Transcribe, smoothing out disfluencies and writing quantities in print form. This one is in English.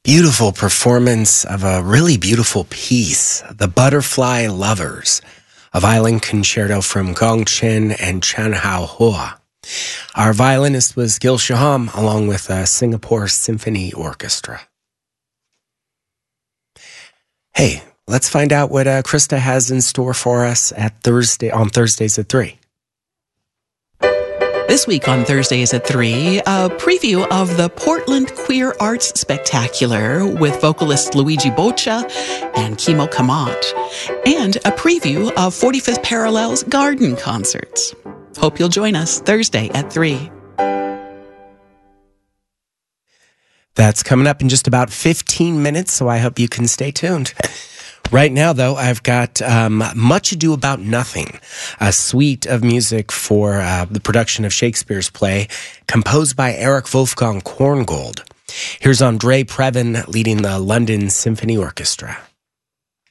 Beautiful performance of a really beautiful piece, The Butterfly Lovers, a violin concerto from Gong Chen and Chan Hao Hua. Our violinist was Gil Shaham, along with a Singapore Symphony Orchestra. Hey, let's find out what Krista has in store for us on Thursdays at 3. This week on Thursdays at 3, a preview of the Portland Queer Arts Spectacular with vocalist Luigi Boccia and Kimo Kamat, and a preview of 45th Parallel's garden concerts. Hope you'll join us Thursday at 3. That's coming up in just about 15 minutes, so I hope you can stay tuned. Right now, though, I've got Much Ado About Nothing, a suite of music for the production of Shakespeare's play, composed by Eric Wolfgang Korngold. Here's Andre Previn leading the London Symphony Orchestra.